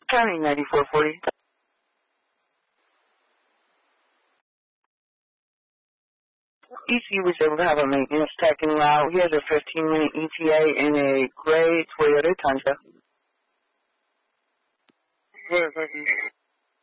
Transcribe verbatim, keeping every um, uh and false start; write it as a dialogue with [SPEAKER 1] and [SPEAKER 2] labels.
[SPEAKER 1] County ninety-four forty. E C was able to have a maintenance tech in route. He has a fifteen minute E T A in a gray Toyota Tundra.
[SPEAKER 2] Good, thank you.